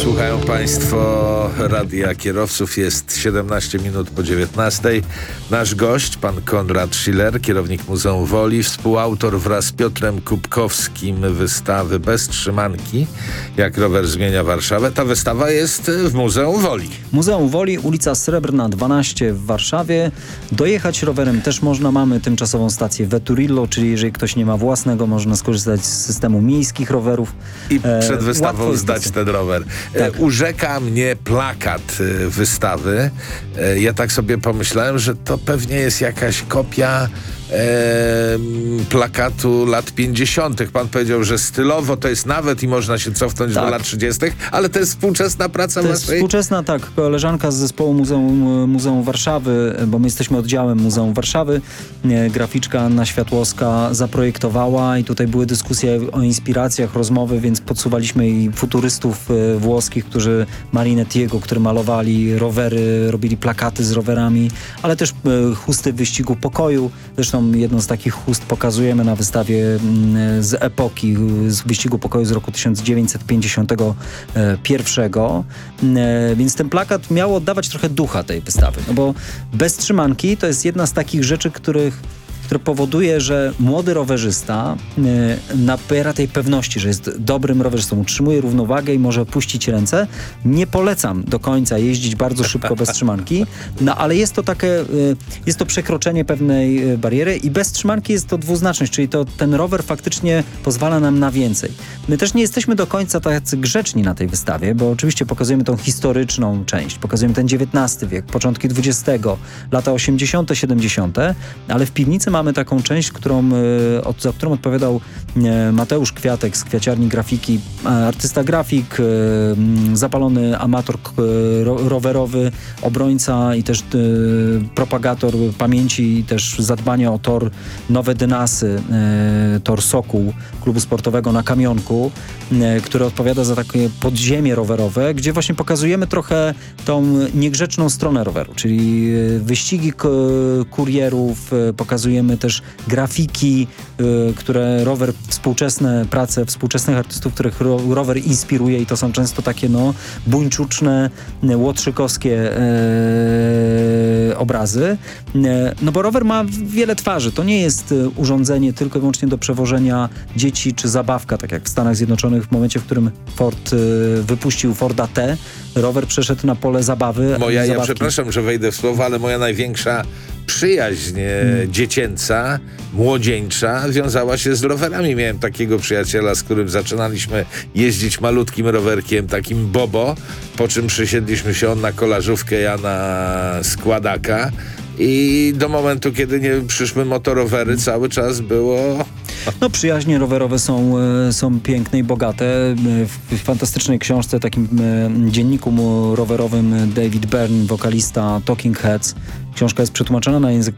Słuchają Państwo Radia Kierowców. Jest 17 minut po 19. Nasz gość, pan Konrad Schiller, kierownik Muzeum Woli, współautor wraz z Piotrem Kubkowskim wystawy Bez trzymanki, jak rower zmienia Warszawę. Ta wystawa jest w Muzeum Woli. Muzeum Woli, ulica Srebrna 12 w Warszawie. Dojechać rowerem też można. Mamy tymczasową stację Veturillo, czyli jeżeli ktoś nie ma własnego, można skorzystać z systemu miejskich rowerów. I przed wystawą zdać ten rower. Tak. Urzeka mnie plakat wystawy. Ja tak sobie pomyślałem, że to pewnie jest jakaś kopia plakatu lat 50. Pan powiedział, że stylowo to jest nawet i można się cofnąć do lat 30., ale to jest współczesna praca To jest współczesna, tak. Koleżanka z zespołu Muzeum Warszawy, bo my jesteśmy oddziałem Muzeum Warszawy, graficzka Anna Światłowska zaprojektowała i tutaj były dyskusje o inspiracjach, rozmowy, więc podsuwaliśmy jej futurystów włoskich, którzy Marinettiego, którzy malowali rowery, robili plakaty z rowerami, ale też chusty wyścigu pokoju. Zresztą jedną z takich chust pokazujemy na wystawie z epoki, z wyścigu pokoju z roku 1951. Więc ten plakat miał oddawać trochę ducha tej wystawy. No bo Bez trzymanki to jest jedna z takich rzeczy, które powoduje, że młody rowerzysta nabiera tej pewności, że jest dobrym rowerzystą, utrzymuje równowagę i może puścić ręce. Nie polecam do końca jeździć bardzo szybko bez trzymanki, no ale jest to takie, jest to przekroczenie pewnej bariery i bez trzymanki jest to dwuznaczność, czyli to ten rower faktycznie pozwala nam na więcej. My też nie jesteśmy do końca tacy grzeczni na tej wystawie, bo oczywiście pokazujemy tą historyczną część, pokazujemy ten XIX wiek, początki XX, lata 80., 70., ale w piwnicy mamy taką część, za którą odpowiadał Mateusz Kwiatek z Kwiaciarni Grafiki, artysta grafik, zapalony amator rowerowy, obrońca i też propagator pamięci i też zadbania o tor Nowe Dynasy, tor Sokół klubu sportowego na Kamionku, który odpowiada za takie podziemie rowerowe, gdzie właśnie pokazujemy trochę tą niegrzeczną stronę roweru, czyli wyścigi kurierów, pokazujemy też grafiki, które rower, współczesne prace współczesnych artystów, których rower inspiruje i to są często takie buńczuczne, łotrzykowskie obrazy. No bo rower ma wiele twarzy. To nie jest urządzenie tylko i wyłącznie do przewożenia dzieci czy zabawka, tak jak w Stanach Zjednoczonych w momencie, w którym Ford wypuścił Forda T, rower przeszedł na pole zabawy. Ja przepraszam, że wejdę w słowo, ale moja największa przyjaźń dziecięca, młodzieńcza wiązała się z rowerami. Miałem takiego przyjaciela, z którym zaczynaliśmy jeździć malutkim rowerkiem, takim Bobo, po czym przysiedliśmy się on na kolażówkę, ja na składaka i do momentu, kiedy nie przyszły motorowery, cały czas było... No przyjaźnie rowerowe są piękne i bogate. W fantastycznej książce, takim dzienniku rowerowym David Byrne, wokalista Talking Heads. Książka jest przetłumaczona na język